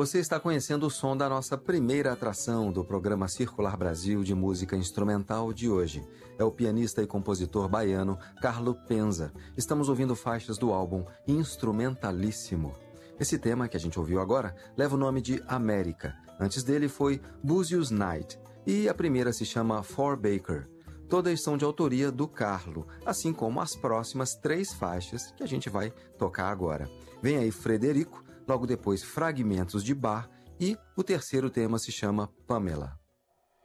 Você está conhecendo o som da nossa primeira atração do programa Circular Brasil de música instrumental de hoje. É o pianista e compositor baiano Carlo Penza. Estamos ouvindo faixas do álbum Instrumentalíssimo. Esse tema que a gente ouviu agora leva o nome de América. Antes dele foi Búzios Night e a primeira se chama For Baker. Todas são de autoria do Carlo, assim como as próximas 3 faixas que a gente vai tocar agora. Vem aí Frederico, logo depois Fragmentos de Bach e o terceiro tema se chama Pamela.